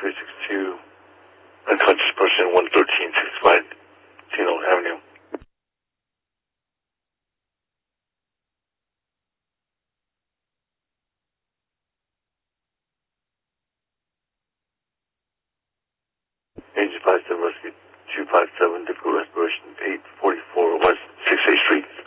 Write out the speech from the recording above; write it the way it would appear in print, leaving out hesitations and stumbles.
362, unconscious person, 11365 Tino Avenue. Agent 57 Rescue 257, difficult respiration, 844 West 6th Street.